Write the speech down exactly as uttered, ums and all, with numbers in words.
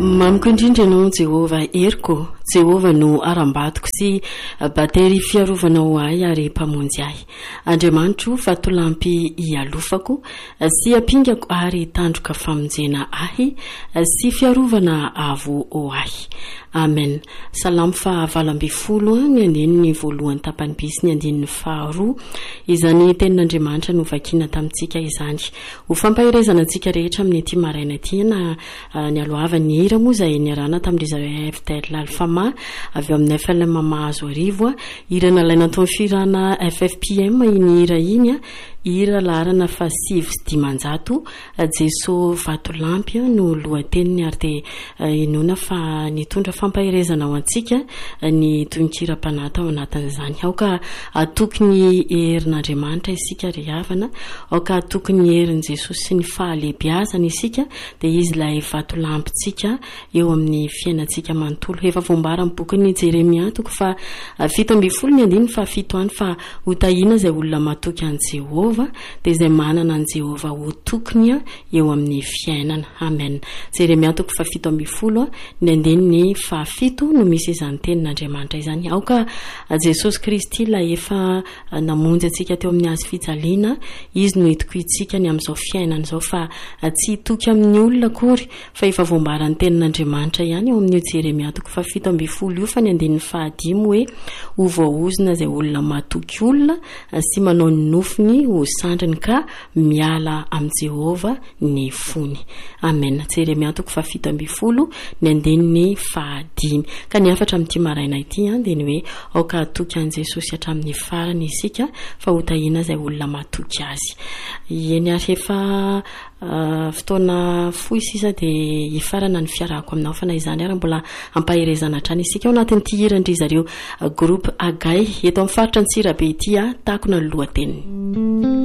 Mamiko indrindra ianao Jehova eriko, Jehova no arambatiko sy batery fiarovana ho ahy ary mpamonjy ahy. Andriamanitro vatolampy ialofako sy apingako ary tandroka famonjena ahy sy fiarovana avo ho ahy. Amen. Salamo fa valamby folo ny andininy voalohany tapany bisy ny andininy faharoa izany tenin'Andriamanitra no vakina tamintsika izany. Ho fampahirezana antsika rehetra amin'ny ity maraina ity na ny alohavany hira moa izay niarana tamin'izay F T L Alfama avy amin'ny F L M mahazo arivo hira nalaina tao firana F F P M iny hira iny hira larana fa sivy sy dimanjato Jeso vatolampy no lohateniny ary dia inona fa nitondra fampahirezana ho antsika ny tononkira-panata ao anatin'izany. Aoka atokony herin'Andriamanitra isika rehavana, aoka atokony herin'i Jesosy sy ny fahalehibiazana isika dia izy ilay vatolampintsika eo amin'ny fiainantsika manontolo. Efa voambara amin'ny bokin'ny Jeremia toko fa fito ambin'ny folo ny andiny fa fito any fa ho tahina izay olona matoky an Jehova dia izay manana an Jehova ho tokony eo amin'ny fiainana. Amen. Jeremia toko fa fito ambin'ny folo ny andiny fa fito no misy izany tenin'Andriamanitra izany. Aoka Jesosy Kristy ilay efa namonjy antsika teo amin'ny hazo fijaliana, izy no hitokoitsika ny amin'izao fiainana izao fa tsy hitoky amin'ny olona akory fa efa voambara ny tenin'Andriamanitra ihany eo amin'ny Jeremia toko fa fito ambin'ny folo io fa ny andininy fahadimy hoe ho voaozina izay olona matoky olona sy manao ny nofiny ho sandriny ka miala amin'ny Jehova ny fony. Amen. Jeremia toko fa fito ambin'ny folo ny andininy fahadimy. Ka ny afatra amin'ity maraina ity dia ny hoe aoka atoky an Jesosy hatramin'ny farany isika fa ho tahina izay olona matoky azy. Eny ary efa fotoana fohy sisa dia hifarana ny fiarahako aminao fa na izany ary mbola ampahirezana hatrany isika ao anatin'ity hirandry zareo groupe Agay eto amin'ny faritra Antsirabe ity takona ny lohateniny.